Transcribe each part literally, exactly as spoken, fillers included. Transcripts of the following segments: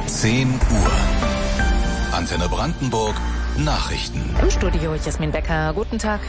zehn Uhr. Antenne Brandenburg Nachrichten. Im Studio Jasmin Becker. Guten Tag.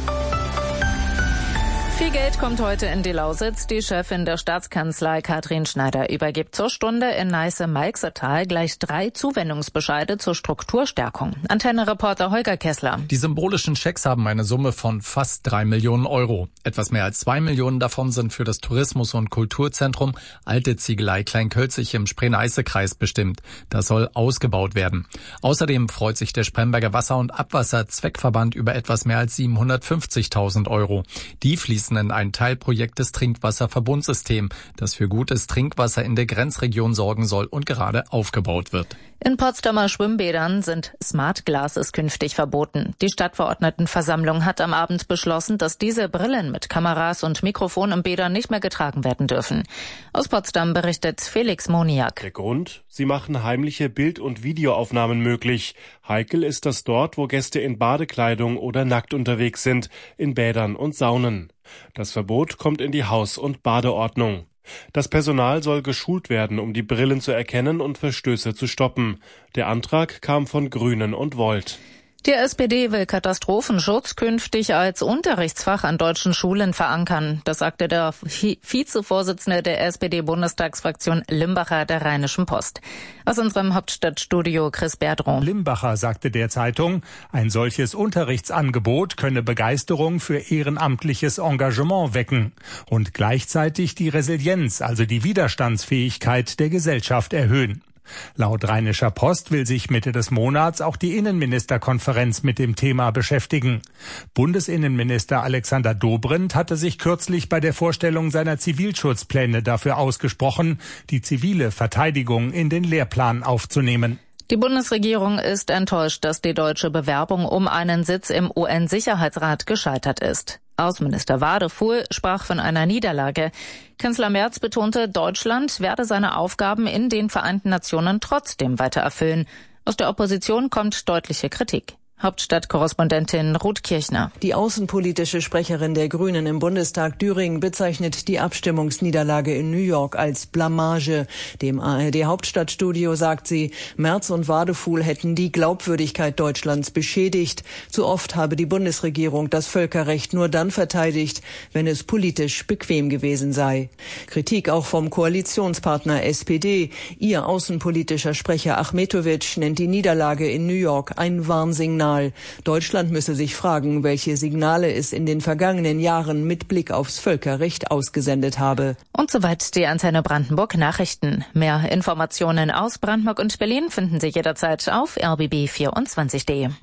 Viel Geld kommt heute in die Lausitz. Die Chefin der Staatskanzlei Katrin Schneider übergibt zur Stunde in Neiße-Meixetal gleich drei Zuwendungsbescheide zur Strukturstärkung. Antenne-Reporter Holger Kessler. Die symbolischen Schecks haben eine Summe von fast drei Millionen Euro. Etwas mehr als zwei Millionen davon sind für das Tourismus- und Kulturzentrum Alte Ziegelei Kleinkölzig im Spree-Neiße-Kreis bestimmt. Das soll ausgebaut werden. Außerdem freut sich der Spremberger Wasser- und Abwasser-Zweckverband über etwas mehr als siebenhundertfünfzigtausend Euro. Die fließen in ein Teilprojekt des Trinkwasserverbundsystems, das für gutes Trinkwasser in der Grenzregion sorgen soll und gerade aufgebaut wird. In Potsdamer Schwimmbädern sind Smart Glasses künftig verboten. Die Stadtverordnetenversammlung hat am Abend beschlossen, dass diese Brillen mit Kameras und Mikrofon im Bädern nicht mehr getragen werden dürfen. Aus Potsdam berichtet Felix Moniak. Der Grund? Sie machen heimliche Bild- und Videoaufnahmen möglich. Heikel ist das dort, wo Gäste in Badekleidung oder nackt unterwegs sind, in Bädern und Saunen. Das Verbot kommt in die Haus- und Badeordnung. Das Personal soll geschult werden, um die Brillen zu erkennen und Verstöße zu stoppen. Der Antrag kam von Grünen und Volt. Die S P D will Katastrophenschutz künftig als Unterrichtsfach an deutschen Schulen verankern. Das sagte der Vizevorsitzende der S P D-Bundestagsfraktion Limbacher der Rheinischen Post. Aus unserem Hauptstadtstudio Chris Berdrow. Limbacher sagte der Zeitung, ein solches Unterrichtsangebot könne Begeisterung für ehrenamtliches Engagement wecken und gleichzeitig die Resilienz, also die Widerstandsfähigkeit der Gesellschaft erhöhen. Laut Rheinischer Post will sich Mitte des Monats auch die Innenministerkonferenz mit dem Thema beschäftigen. Bundesinnenminister Alexander Dobrindt hatte sich kürzlich bei der Vorstellung seiner Zivilschutzpläne dafür ausgesprochen, die zivile Verteidigung in den Lehrplan aufzunehmen. Die Bundesregierung ist enttäuscht, dass die deutsche Bewerbung um einen Sitz im U N-Sicherheitsrat gescheitert ist. Außenminister Wadefuhl sprach von einer Niederlage. Kanzler Merz betonte, Deutschland werde seine Aufgaben in den Vereinten Nationen trotzdem weiter erfüllen. Aus der Opposition kommt deutliche Kritik. Hauptstadtkorrespondentin Ruth Kirchner. Die außenpolitische Sprecherin der Grünen im Bundestag Düring bezeichnet die Abstimmungsniederlage in New York als Blamage. Dem A R D-Hauptstadtstudio sagt sie, Merz und Wadefuhl hätten die Glaubwürdigkeit Deutschlands beschädigt. Zu oft habe die Bundesregierung das Völkerrecht nur dann verteidigt, wenn es politisch bequem gewesen sei. Kritik auch vom Koalitionspartner S P D. Ihr außenpolitischer Sprecher Achmetovic nennt die Niederlage in New York ein Warnsignal. Deutschland müsse sich fragen, welche Signale es in den vergangenen Jahren mit Blick aufs Völkerrecht ausgesendet habe. Und soweit die Antenne Brandenburg Nachrichten. Mehr Informationen aus Brandenburg und Berlin finden Sie jederzeit auf r b b vierundzwanzig punkt d.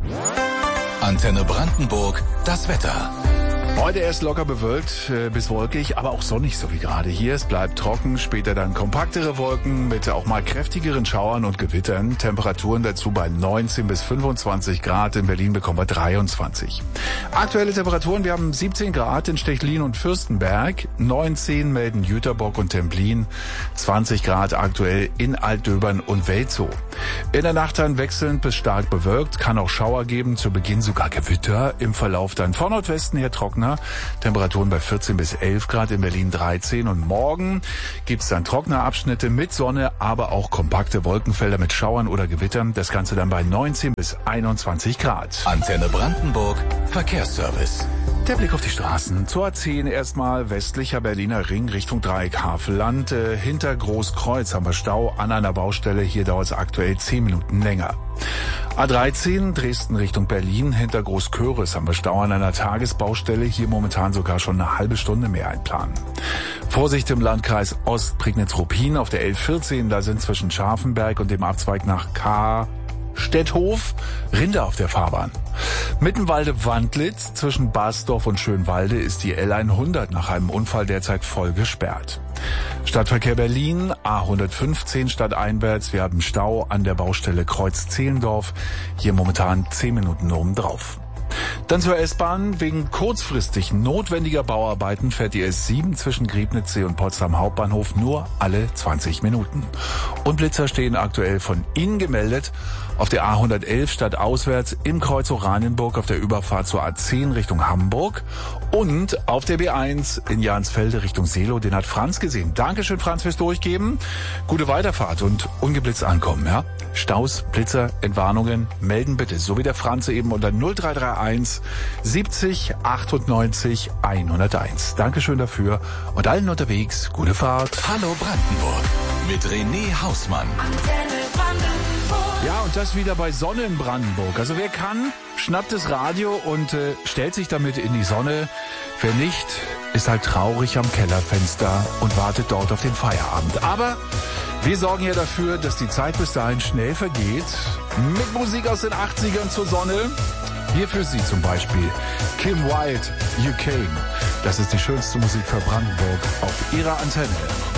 Antenne Brandenburg, das Wetter. Heute erst locker bewölkt äh, bis wolkig, aber auch sonnig, so wie gerade hier. Es bleibt trocken, später dann kompaktere Wolken mit auch mal kräftigeren Schauern und Gewittern. Temperaturen dazu bei neunzehn bis fünfundzwanzig Grad. In Berlin bekommen wir dreiundzwanzig. Aktuelle Temperaturen, wir haben siebzehn Grad in Stechlin und Fürstenberg, neunzehn melden Jüterbock und Templin, zwanzig Grad aktuell in Altdöbern und Welzow. In der Nacht dann wechselnd bis stark bewölkt, kann auch Schauer geben, zu Beginn sogar Gewitter, im Verlauf dann von Nordwesten her trockener. Temperaturen bei vierzehn bis elf Grad, in Berlin dreizehn. Und morgen gibt's dann trockene Abschnitte mit Sonne, aber auch kompakte Wolkenfelder mit Schauern oder Gewittern. Das Ganze dann bei neunzehn bis einundzwanzig Grad. Antenne Brandenburg, Verkehrsservice. Der Blick auf die Straßen. Zur A zehn erstmal westlicher Berliner Ring Richtung Dreieck Havelland. Äh, hinter Großkreuz haben wir Stau an einer Baustelle. Hier dauert es aktuell zehn Minuten länger. A dreizehn Dresden Richtung Berlin. Hinter Großköris haben wir Stau an einer Tagesbaustelle. Hier momentan sogar schon eine halbe Stunde mehr einplanen. Vorsicht im Landkreis Ost-Prignitz-Ruppin auf der L vierzehn. Da sind zwischen Scharfenberg und dem Abzweig nach K. Stetthof, Rinder auf der Fahrbahn. Mittenwalde-Wandlitz zwischen Basdorf und Schönwalde ist die L hundert nach einem Unfall derzeit voll gesperrt. Stadtverkehr Berlin, A hundertfünfzehn stadteinwärts. Wir haben Stau an der Baustelle Kreuz-Zehlendorf. Hier momentan zehn Minuten obendrauf. Dann zur S-Bahn. Wegen kurzfristig notwendiger Bauarbeiten fährt die S sieben zwischen Griebnitzsee und Potsdam Hauptbahnhof nur alle zwanzig Minuten. Und Blitzer stehen aktuell von innen gemeldet auf der A hundertelf stadtauswärts im Kreuz Oranienburg auf der Überfahrt zur A zehn Richtung Hamburg und auf der B eins in Jahnsfelde Richtung Seelow. Den hat Franz gesehen. Dankeschön, Franz, fürs Durchgeben. Gute Weiterfahrt und ungeblitzt ankommen, ja? Staus, Blitzer, Entwarnungen melden bitte, so wie der Franz eben unter null drei drei eins siebzig achtundneunzig hunderteins. Dankeschön dafür und allen unterwegs gute Fahrt. Hallo Brandenburg mit René Hausmann. Ja, und das wieder bei Sonne in Brandenburg. Also wer kann, schnappt das Radio und äh, stellt sich damit in die Sonne. Wer nicht, ist halt traurig am Kellerfenster und wartet dort auf den Feierabend. Aber wir sorgen ja dafür, dass die Zeit bis dahin schnell vergeht. Mit Musik aus den achtzigern zur Sonne. Hier für Sie zum Beispiel Kim Wilde, You Came. Das ist die schönste Musik für Brandenburg auf Ihrer Antenne.